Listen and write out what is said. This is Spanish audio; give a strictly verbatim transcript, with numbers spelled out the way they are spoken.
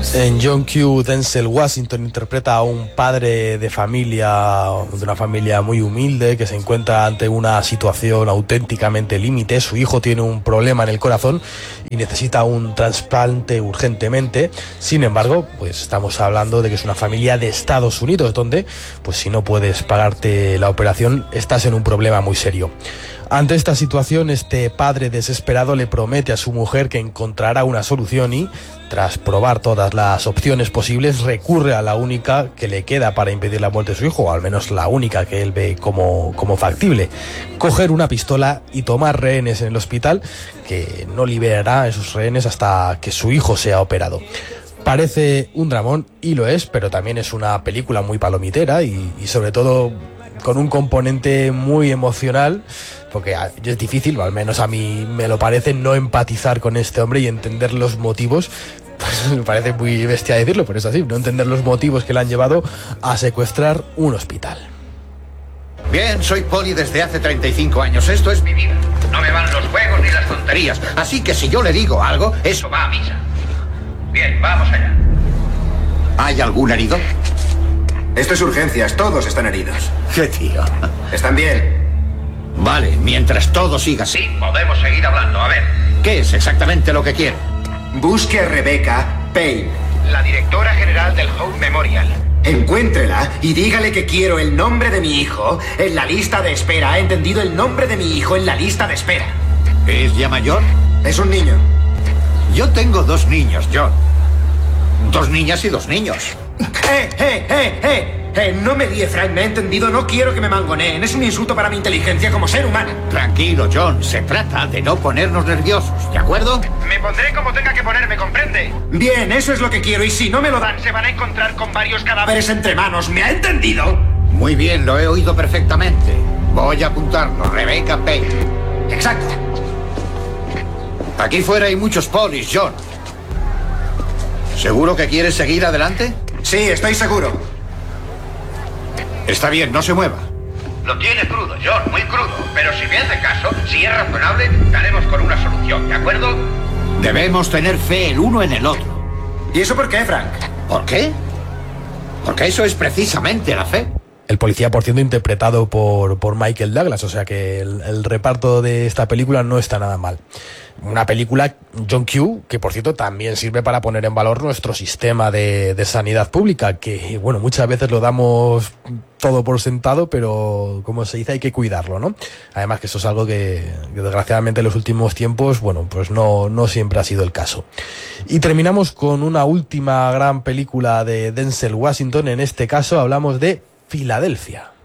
En John Q, Denzel Washington interpreta a un padre de familia, de una familia muy humilde, que se encuentra ante una situación auténticamente límite. Su hijo tiene un problema en el corazón y necesita un trasplante urgentemente. Sin embargo, pues estamos hablando de que es una familia de Estados Unidos, donde, pues si no puedes pagarte la operación, estás en un problema muy serio. Ante esta situación, este padre desesperado le promete a su mujer que encontrará una solución y, tras probar todas las opciones posibles, recurre a la única que le queda para impedir la muerte de su hijo, o al menos la única que él ve como, como factible: coger una pistola y tomar rehenes en el hospital, que no liberará a esos rehenes hasta que su hijo sea operado. Parece un dramón, y lo es, pero también es una película muy palomitera y, y sobre todo con un componente muy emocional, porque es difícil, o al menos a mí me lo parece, no empatizar con este hombre y entender los motivos. Pues me parece muy bestia decirlo, pero es así, no entender los motivos que le han llevado a secuestrar un hospital. Bien, soy poli desde hace treinta y cinco años, esto es mi vida. No me van los juegos ni las tonterías, así que si yo le digo algo, eso va a misa. Bien, vamos allá. ¿Hay algún herido? Esto es urgencias, todos están heridos. ¿Qué tío? ¿Están bien? Vale, mientras todo siga así, podemos seguir hablando. A ver, ¿qué es exactamente lo que quiere? Busque a Rebecca Payne, la directora general del Hope Memorial. Encuéntrela y dígale que quiero el nombre de mi hijo en la lista de espera. ¿Ha entendido? El nombre de mi hijo en la lista de espera. ¿Es ya mayor? Es un niño. Yo tengo dos niños, John. Dos niñas y dos niños. ¡Eh, eh, eh, eh! Eh, no me líe, Frank, me he entendido. No quiero que me mangoneen. Es un insulto para mi inteligencia como ser humano. Tranquilo, John. Se trata de no ponernos nerviosos, ¿de acuerdo? Me pondré como tenga que ponerme, ¿comprende? Bien, eso es lo que quiero. Y si no me lo dan, Se van a encontrar con varios cadáveres. cadáveres entre manos. ¿Me ha entendido? Muy bien, lo he oído perfectamente. Voy a apuntarlo. Rebecca Payne. Exacto. Aquí fuera hay muchos polis, John. ¿Seguro que quieres seguir adelante? Sí, estoy seguro. Está bien, no se mueva. Lo tiene crudo, John, muy crudo. Pero si me hace caso, si es razonable, daremos con una solución, ¿de acuerdo? Debemos tener fe el uno en el otro. ¿Y eso por qué, Frank? ¿Por qué? Porque eso es precisamente la fe. El policía, por cierto, interpretado por, por Michael Douglas, o sea que el, el reparto de esta película no está nada mal. Una película, John Q, que por cierto también sirve para poner en valor nuestro sistema de, de sanidad pública, que bueno, muchas veces lo damos todo por sentado, pero como se dice, hay que cuidarlo, ¿no? Además que eso es algo que, que desgraciadamente en los últimos tiempos, bueno, pues no, no siempre ha sido el caso. Y terminamos con una última gran película de Denzel Washington. En este caso hablamos de Filadelfia.